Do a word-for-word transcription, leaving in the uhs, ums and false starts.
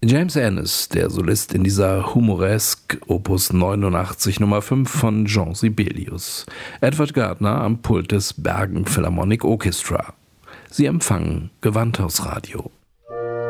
James Ennis, der Solist in dieser Humoresque, Opus neunundachtzig Nummer fünf von Jean Sibelius. Edward Gardner am Pult des Bergen Philharmonic Orchestra. Sie empfangen Gewandhausradio.